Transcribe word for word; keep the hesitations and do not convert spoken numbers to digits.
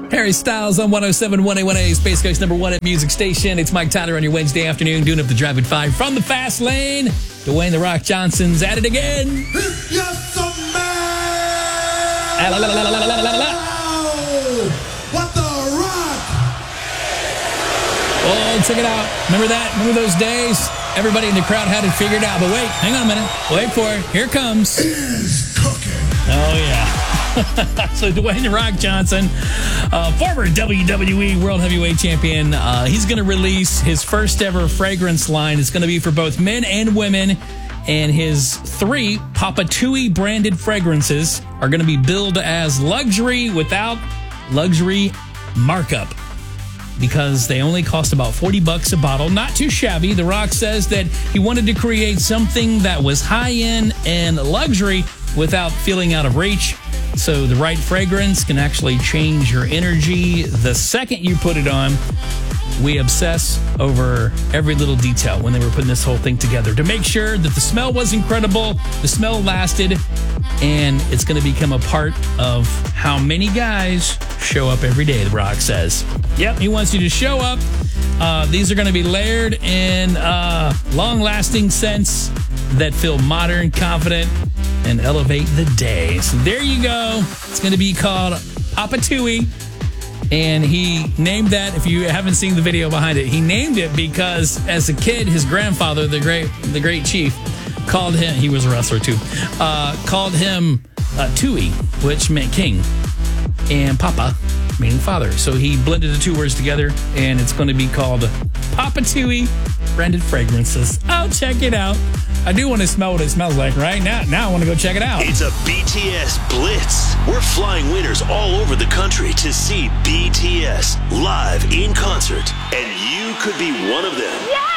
Harry Styles on one oh seven point one A one A, Space Coast number one at Music Station. It's Mike Tyler on your Wednesday afternoon, doing up the drive at five from the fast lane. Dwayne The Rock Johnson's at it again. If you're some man, Ah, la, la, la, la, la, la, la, la. what the rock? Oh, check it out. Remember that? Remember those days? Everybody in the crowd had it figured out. But wait, hang on a minute. Wait for it. Here it comes. Is cooking. Oh, yeah. So Dwayne The Rock Johnson, uh, former W W E World Heavyweight Champion, uh, he's going to release his first ever fragrance line. It's going to be for both men and women. And his three Papa Tui branded fragrances are going to be billed as luxury without luxury markup, because they only cost about forty bucks a bottle. Not too shabby. The Rock says that he wanted to create something that was high-end and luxury without feeling out of reach. So the right fragrance can actually change your energy the second you put it on. We obsess over every little detail when they were putting this whole thing together to make sure that the smell was incredible, the smell lasted, and it's going to become a part of how many guys show up every day, The Rock says. Yep, he wants you to show up. Uh, these are going to be layered in uh, long-lasting scents that feel modern, confident, and elevate the day. So there you go. It's going to be called Papa Tui. And he named that, if you haven't seen the video behind it, he named it because as a kid, his grandfather, the great the great chief, called him, he was a wrestler too, uh, called him uh, Tui, which meant king, and Papa, meaning father. So he blended the two words together, and it's going to be called Papa Tui branded fragrances. I'll check it out. I do want to smell what it smells like, right? Now, now I want to go check it out. It's a B T S Blitz. We're flying winners all over the country to see B T S live in concert, and you could be one of them. Yeah!